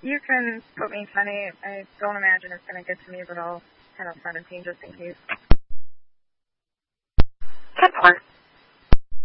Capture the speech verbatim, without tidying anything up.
You can put me funny. I don't imagine it's going to get to me, but I'll head up seventeen just in case.